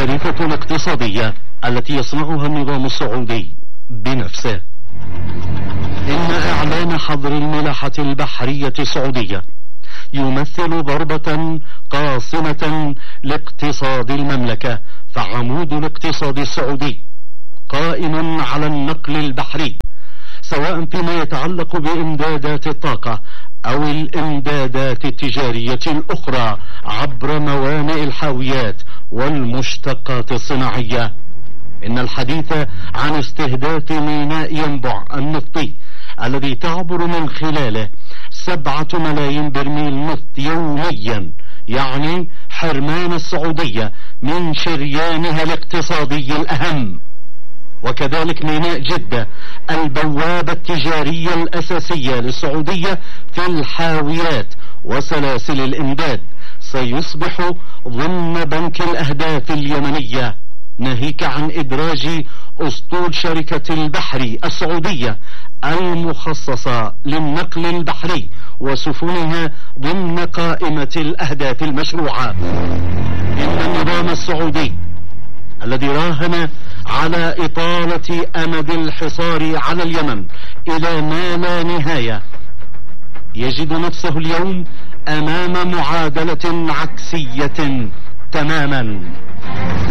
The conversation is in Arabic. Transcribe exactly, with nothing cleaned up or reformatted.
الكارثة الاقتصادية التي يصنعها النظام السعودي بنفسه. إن إعلان حظر الملاحة البحرية السعودية يمثل ضربة قاصمة لاقتصاد المملكة، فعمود الاقتصاد السعودي قائم على النقل البحري، سواء فيما يتعلق بإمدادات الطاقة أو الإمدادات التجارية الأخرى عبر موانئ الحاويات والمشتقات الصناعية. إن الحديث عن استهداف ميناء ينبع النفطي الذي تعبر من خلاله سبعة ملايين برميل نفط يوميا يعني حرمان السعودية من شريانها الاقتصادي الأهم. وكذلك ميناء جدة البوابة التجارية الأساسية للسعودية في الحاويات وسلاسل الإمداد سيصبح ضمن بنك الأهداف اليمنية، ناهيك عن إدراج أسطول شركة البحر السعودية المخصصة للنقل البحري وسفنها ضمن قائمة الأهداف المشروعة. إن النظام السعودي الذي راهن على إطالة أمد الحصار على اليمن إلى ما لا نهاية يجد نفسه اليوم أمام معادلة عكسية تماما.